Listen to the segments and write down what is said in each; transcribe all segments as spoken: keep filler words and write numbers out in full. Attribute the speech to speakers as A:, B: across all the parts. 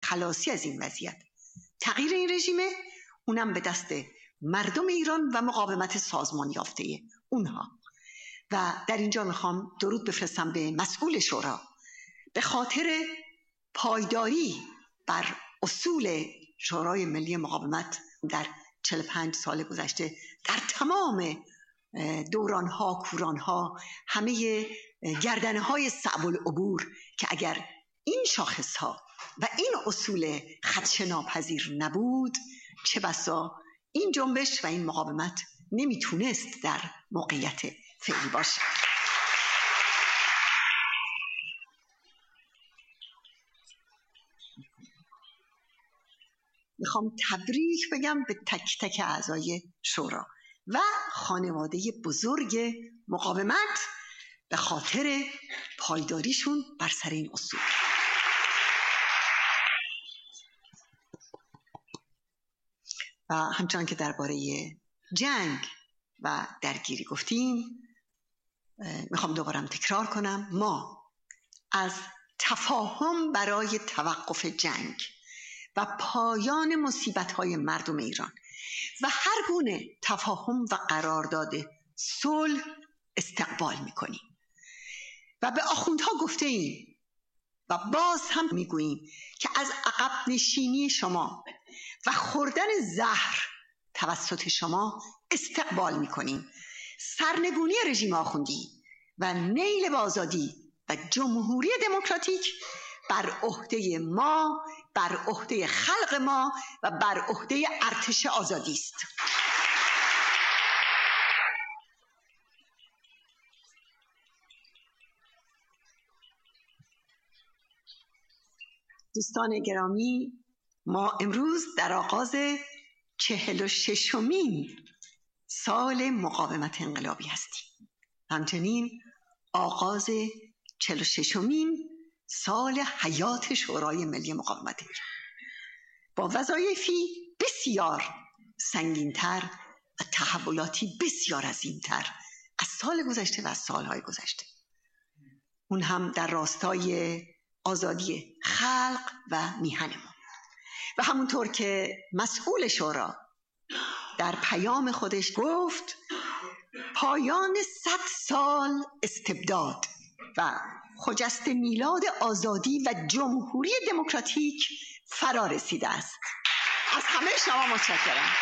A: خلاصی از این وضعیت، تغییر این رژیمه، اونم به دست مردم ایران و مقاومت سازمان یافته اونها. و در اینجا میخوام درود بفرستم به مسئول شورا به خاطر پایداری بر اصول شورای ملی مقاومت در چهل و پنج سال گذشته، در تمام دورانها، کورانها، همه گردنه های صعب العبور که اگر این شاخص ها و این اصول خدشه ناپذیر نبود، چه بسا این جنبش و این مقاومت نمیتونست در موقعیت فعلی باشه. میخوام تبریک بگم به تک تک اعضای شورا و خانواده بزرگ مقاومت به خاطر پایداریشون بر سر این اصول. و همچنان که درباره جنگ و درگیری گفتیم، میخوام دوباره تکرار کنم، ما از تفاهم برای توقف جنگ و پایان مصیبت‌های مردم ایران و هر گونه تفاهم و قرارداد صلح استقبال میکنیم و به آخوندها گفته ایم و باز هم میگوییم که از عقب نشینی شما و خوردن زهر توسط شما استقبال میکنیم. سرنگونی رژیم آخوندی و نیل به آزادی و جمهوری دموکراتیک بر عهده ما، بر عهده خلق ما و بر عهده ارتش آزادی است. دوستان گرامی، ما امروز در آغاز چهل و ششمین سال مقاومت انقلابی هستیم، همچنین آغاز چهل و ششمین سال حیات شورای ملی مقاومت ایران با وظایفی بسیار سنگین‌تر و تحولاتی بسیار عظیم‌تر از سال گذشته و از سالهای گذشته، اون هم در راستای آزادی خلق و میهن ما. و همونطور که مسئول شورا در پیام خودش گفت، پایان صد سال استبداد و خجست میلاد آزادی و جمهوری دموکراتیک فرا رسیده است. از همه شما متشکرم.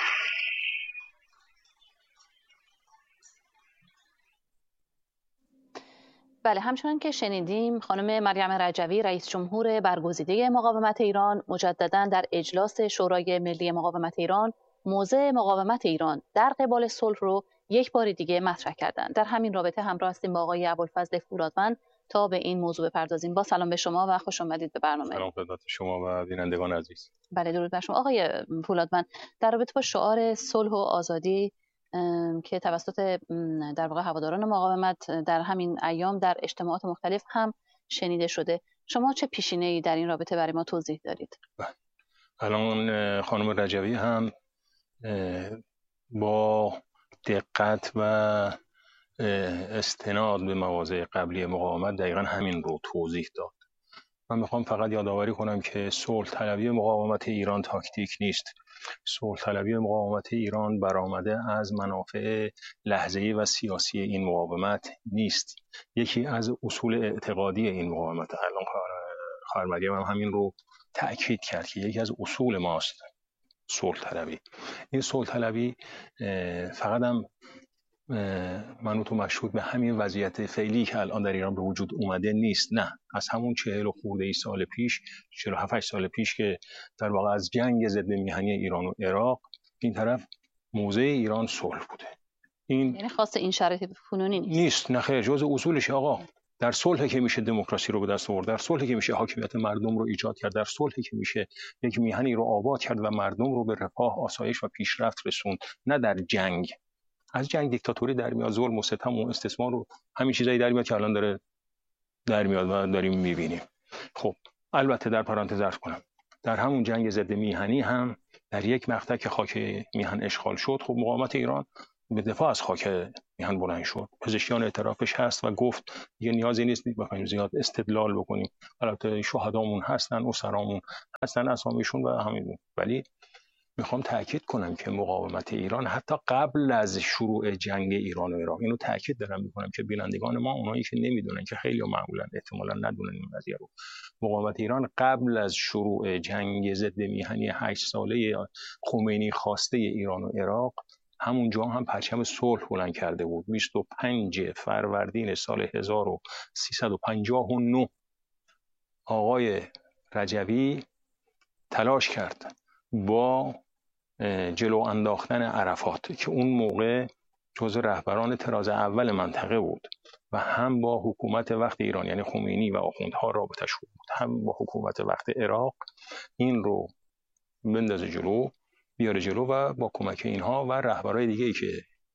B: بله، همچنان که شنیدیم خانم مریم رجوی رئیس جمهور برگزیده مقاومت ایران مجددا در اجلاس شورای ملی مقاومت ایران موضع مقاومت ایران در قبال صلح رو یک بار دیگه مطرح کردند. در همین رابطه همراه هستیم با آقای ابوالفضل فولادوند تا به این موضوع بپردازیم. با سلام به شما و خوش آمدید به برنامه.
C: سلام خدمت شما و بینندگان عزیز.
B: بله، درود بر شما. آقای فولادوند، در رابطه با شعار صلح و آزادی که توسط در واقع هواداران مقاومت در همین ایام در اجتماعات مختلف هم شنیده شده، شما چه پیشینه‌ای در این رابطه برای ما توضیح دارید؟
C: الان خانم رجوی هم با دقت و استناد به مواضع قبلی مقاومت دقیقا همین رو توضیح داد. من میخوام فقط یادآوری کنم که صلح طلبی مقاومت ایران تاکتیک نیست. صلح طلبی مقاومت ایران برآمده از منافع لحظه‌ای و سیاسی این مقاومت نیست. یکی از اصول اعتقادی این مقاومت، الان خانم مریم هم همین رو تأکید کرد که یکی از اصول ماست صلح طلبی. این صلح طلبی فقط هم منوط و مشهود به همین وضعیت فعلی که الان در ایران به وجود اومده نیست، نه، از همون چهل و خورده ای سال پیش، چهل و هفت سال پیش که در واقع از جنگ ضد میهنی ایران و عراق این طرف موضع ایران صلح بوده. این
B: یعنی خاص این شرایط کنونی نیست.
C: نیست، نه خیر، جزء اصولش. آقا در صلح که میشه دموکراسی رو به دست آورد، در صلح که میشه حاکمیت مردم رو ایجاد کرد، در صلح که میشه یک میهنی رو آباد کرد و مردم رو به رفاه، آسایش و پیشرفت رسوند، نه در جنگ. از جنگ دیکتاتوری در میاد، ظلم و ستم و استثمار و همین چیزایی در میاد که الان داره در میاد و داریم میبینیم. خب البته در پرانتز عرض کنم در همون جنگ ضد میهنی هم در یک مقطع که خاک میهن اشغال شد، خب مقاومت ایران به دفاع از خاک میهن بلند شد. پزشکیان اعترافش هست و گفت دیگه نیازی نیست بخوایم زیاد استدلال بکنیم. البته شهدامون هستن، اسرامون هستن اسامیشون و همین، ولی میخوام تاکید کنم که مقاومت ایران حتی قبل از شروع جنگ ایران و عراق، اینو تاکید دارم میکنم که بینندگان ما، اونایی که نمیدونن که خیلی معمولا احتمالاً ندونن این قضیه رو، مقاومت ایران قبل از شروع جنگ ضد میهنی هشت ساله خمینی خواسته ایران و عراق همونجا هم پرچم صلح بلند کرده بود. بیست و پنج فروردین سال هزار و سیصد و پنجاه و نه آقای رجوی تلاش کرد با جلو انداختن عرفات که اون موقع جزو رهبران طراز اول منطقه بود و هم با حکومت وقت ایران یعنی خمینی و آخوندها رابطش بود، هم با حکومت وقت عراق این رو بندازه جلو، بیاره جلو و با کمک اینها و رهبرای دیگه‌ای که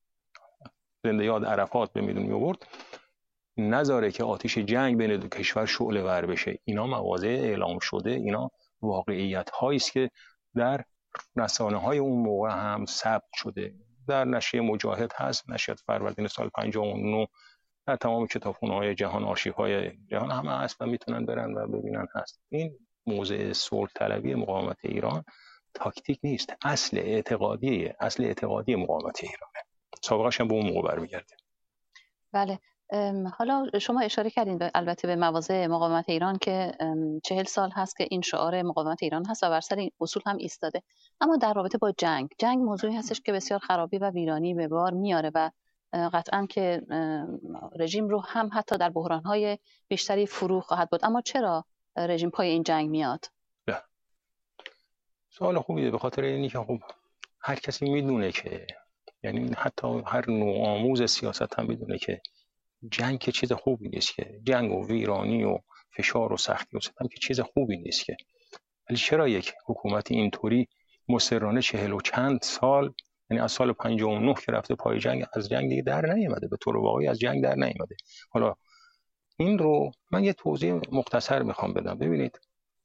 C: زنده یاد عرفات به میدون می‌آورد نذاره که آتش جنگ بین دو کشور شعله ور بشه. اینا مواضع اعلام شده، اینا واقعیت هایی است که در رسانه های اون موقع هم ثبت شده. در نشریه مجاهد هست، نشریه فروردین سال پنجاه و نه، در تمام کتابخونه های جهان، آرشیف های جهان همه هست و میتونن برن و ببینن هست. این موضع صلح طلبی مقاومت ایران تاکتیک نیست، اصل اعتقادیه، اصل اعتقادی مقاومت ایرانه. سابقش هم به اون موقع برمیگرده.
B: بله. حالا شما اشاره کردین به البته به مواضع مقاومت ایران که چهل سال هست که این شعار مقاومت ایران هست و بر سر این اصول هم ایستاده، اما در رابطه با جنگ جنگ موضوعی هستش که بسیار خرابی و ویرانی به بار میاره و قطعا که رژیم رو هم حتی در بحران‌های بیشتری فرو خواهد برد. اما چرا رژیم پای این جنگ میاد؟
C: نه. سوال خوبیه، به خاطر اینی که خب هر کسی میدونه که، یعنی حتی هر نوع آموز سیاست هم میدونه که جنگ که چیز خوبی نیست، که جنگ و ویرانی و فشار و سختی و ستم که چیز خوبی نیست که. ولی چرا یک حکومت اینطوری مصرانه چهل و چند سال، یعنی از سال پنجاه و نه که رفته پای جنگ، از جنگ دیگه در نیامده، به طور واقعی از جنگ در نیامده. حالا این رو من یه توضیح مختصر میخوام بدم. ببینید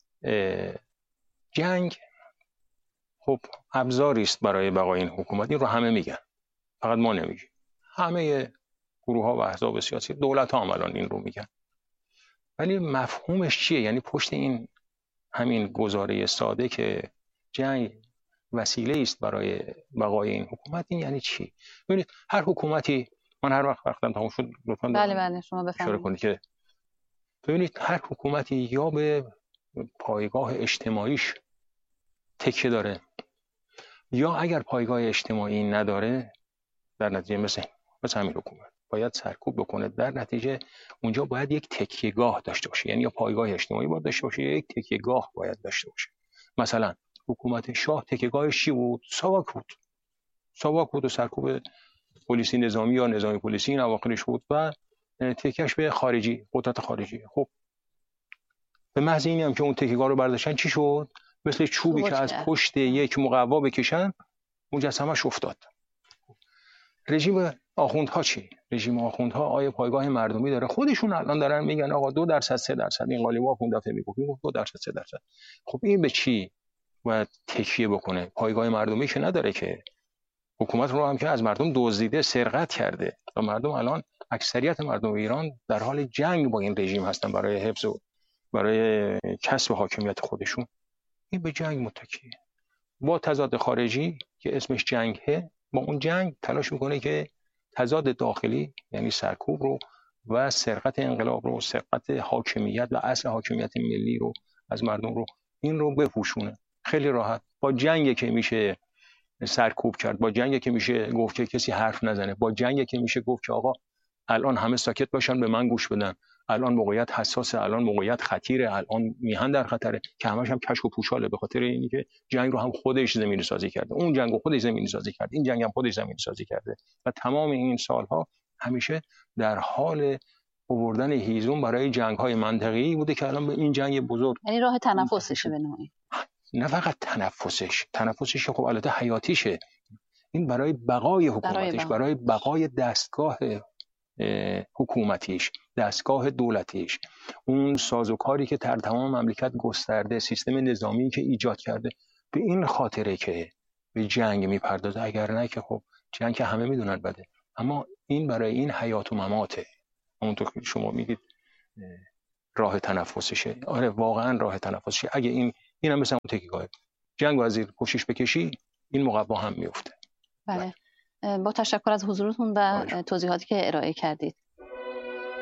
C: جنگ خب ابزاری است برای بقای این حکومت، این رو همه میگن، فقط ما نمیگیم. همه گروه ها و احزاب سیاسی، دولت ها هم الان این رو میگن. ولی مفهومش چیه؟ یعنی پشت این همین گزاره ساده که جنگ وسیله است برای بقای این حکومت، این یعنی چی؟ ببینید هر حکومتی، من هر وقت وقتم تموم شد لطفاً
B: بله بله شما
C: اشاره کنید
B: بفرمایید.
C: که ببینید هر حکومتی یا به پایگاه اجتماعیش تکیه داره، یا اگر پایگاه اجتماعی نداره، در نتیجه مثل مثل همین حکومت باید سرکوب بکنه، در نتیجه اونجا باید یک تکیهگاه داشته باشه، یعنی یا پایگاه اجتماعی باید داشته باشه یا یک تکیهگاه باید داشته باشه. مثلا حکومت شاه تکیهگاهش چی بود؟ ساواک بود. ساواک بود و سرکوب پلیسی نظامی یا نظامی پلیسی این اواخرش بود و تکیهش به خارجی، قدرت خارجی. خب به محض اینی هم که اون تکیهگاه رو برداشتن چی شد؟ مثل چوبی که از پشت یک مقوا بکشن مجسمه‌اش افتاد. رژیم آخوندها چی؟ رژیم آخوندها آیا پایگاه مردمی داره؟ خودشون الان دارن میگن آقا دو درصد سه درصد، این قالیباف اون دفعه میگفت دو درصد سه درصد. خب این به چی باید تکیه بکنه؟ پایگاه مردمی که نداره که. حکومت رو هم که از مردم دزدیده، سرقت کرده و مردم الان اکثریت مردم ایران در حال جنگ با این رژیم هستن برای حفظ و برای کسب حاکمیت خودشون. این به جنگ متکیه. با تضاد خارجی که اسمش جنگه، با اون جنگ تلاش میکنه که تضاد داخلی یعنی سرکوب رو و سرقت انقلاب رو، سرقت حاکمیت و اصل حاکمیت ملی رو از مردم رو، این رو بپوشونه. خیلی راحت. با جنگ که میشه سرکوب کرد، با جنگ که میشه گفت که کسی حرف نزنه، با جنگ که میشه گفت که آقا الان همه ساکت باشن به من گوش بدن، الان موقعیت حساسه، الان موقعیت خطیره، الان میهن در خطره، که همش هم کشک و پوشاله، به خاطر اینی که جنگ رو هم خودش زمینه سازی کرده، اون جنگ رو خودش زمینه سازی کرده، این جنگ هم خودش زمینه سازی کرده و تمام این سالها همیشه در حال آوردن هیزم برای جنگ‌های منطقه‌ای بوده که الان به این جنگ بزرگ،
B: یعنی راه تنفسشه به نوعی.
C: نه فقط تنفسش، تنفسش خب البته حیاتیشه، این برای بقای حکومتش، برای بقای دستگاه حکومتیش، دستگاه دولتیش، اون سازوکاری که در تمام مملکت گسترده، سیستم نظامی که ایجاد کرده، به این خاطره که به جنگ میپردازه. اگر نه که خب جنگ که همه میدونن بده، اما این برای این حیات و مماته. همونطور که شما میگید راه تنفسشه. آره واقعا راه تنفسشه. اگه این این هم مثل اون تکیگاه جنگ و از زیر پوشش بکشی، این موقع هم میفته.
B: بله. با تشکر از حضورتون و توضیحاتی که ارائه کردید.